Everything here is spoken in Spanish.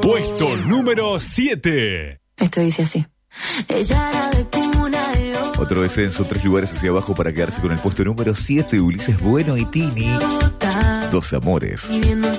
Puesto número 7. Esto dice así. Ella era de cuna de oro. Otro descenso, 3 lugares hacia abajo para quedarse con el puesto número 7. Ulises Bueno y Tini. Dos amores.